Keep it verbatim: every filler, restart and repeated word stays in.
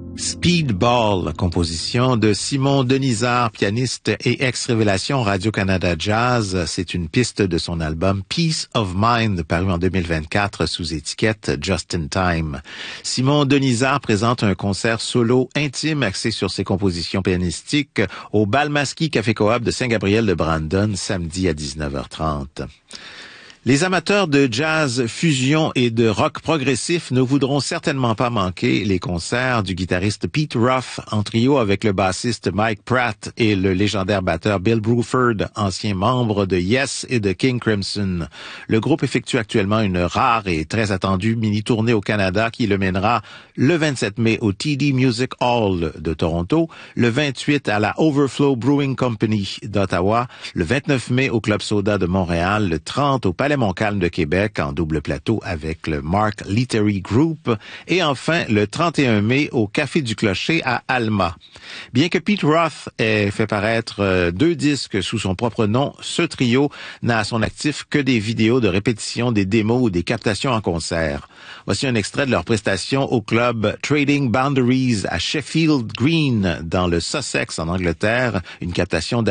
Speedball, composition de Simon Denisard, pianiste et ex-révélation Radio-Canada Jazz. C'est une piste de son album Peace of Mind, paru en deux mille vingt-quatre sous étiquette Just in Time. Simon Denisard présente un concert solo intime axé sur ses compositions pianistiques au Balmasky Café Coop de Saint-Gabriel de Brandon, samedi à dix-neuf heures trente. Les amateurs de jazz fusion et de rock progressif ne voudront certainement pas manquer les concerts du guitariste Pete Ruff en trio avec le bassiste Mike Pratt et le légendaire batteur Bill Bruford, ancien membre de Yes et de King Crimson. Le groupe effectue actuellement une rare et très attendue mini-tournée au Canada qui le mènera le vingt-sept mai au T D Music Hall de Toronto, le vingt-huit à la Overflow Brewing Company d'Ottawa, le vingt-neuf mai au Club Soda de Montréal, le trente au Palais Montcalm de Québec en double plateau avec le Mark Littery Group et enfin le trente et un mai au Café du Clocher à Alma. Bien que Pete Ruff ait fait paraître deux disques sous son propre nom, ce trio n'a à son actif que des vidéos de répétition des démos ou des captations en concert. Voici un extrait de leur prestation au club Trading Boundaries à Sheffield Green dans le Sussex en Angleterre, une captation